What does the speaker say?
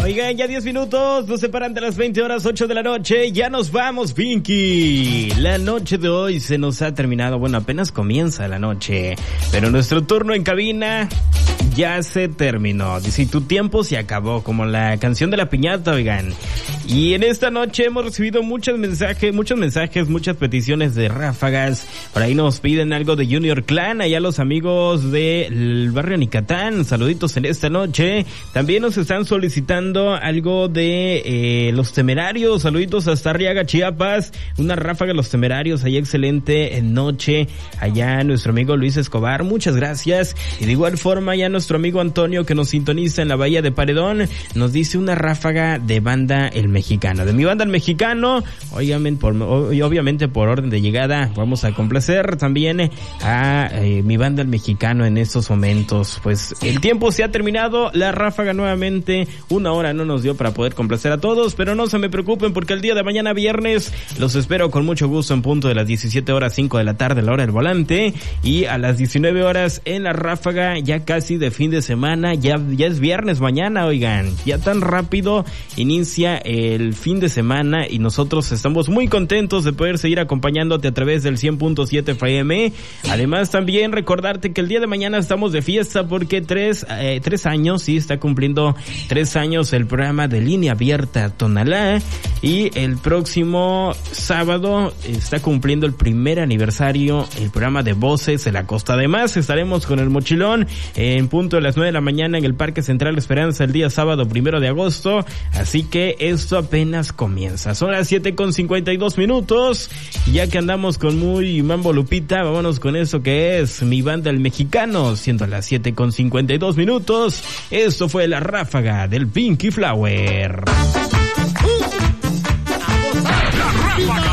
Oigan, ya 10 minutos nos separan de las 20 horas 8 de la noche. Ya nos vamos, Pinky. La noche de hoy se nos ha terminado. Bueno, apenas comienza la noche, pero nuestro turno en cabina ya se terminó. Dice, tu tiempo se acabó, como la canción de la piñata, oigan. Y en esta noche hemos recibido muchos mensajes, muchas peticiones de ráfagas. Por ahí nos piden algo de Junior Clan, allá los amigos del barrio Nicatán. Saluditos en esta noche. También nos están solicitando algo de Los Temerarios. Saluditos hasta Arriaga, Chiapas. Una ráfaga de Los Temerarios, allá excelente noche. Allá nuestro amigo Luis Escobar, muchas gracias. Y de igual forma ya nuestro amigo Antonio, que nos sintoniza en la Bahía de Paredón, nos dice una ráfaga de Banda El Mexicano. De mi Banda El Mexicano, obviamente por orden de llegada, vamos a complacer también a mi Banda El Mexicano en estos momentos. Pues el tiempo se ha terminado, la ráfaga nuevamente, una hora no nos dio para poder complacer a todos, pero no se me preocupen porque el día de mañana viernes los espero con mucho gusto en punto de las 17 horas 5 de la tarde, la hora del volante, y a las 19 horas en la ráfaga, ya casi de fin de semana, ya es viernes mañana, oigan, ya tan rápido inicia el fin de semana y nosotros estamos muy contentos de poder seguir acompañándote a través del 100.7 FM. Además también recordarte que el día de mañana estamos de fiesta porque tres años, sí, está cumpliendo 3 años el programa de Línea Abierta Tonalá, y el próximo sábado está cumpliendo el primer aniversario el programa de Voces de la Costa. Además estaremos con el Mochilón en punto de las 9 de la mañana en el Parque Central Esperanza el día sábado 1 de agosto, así que esto apenas comienza. Son las 7:52, ya que andamos con muy mambo Lupita, vámonos con eso que es mi Banda El Mexicano, siendo las 7:52. Esto fue la ráfaga del Pinky Flower. La ráfaga.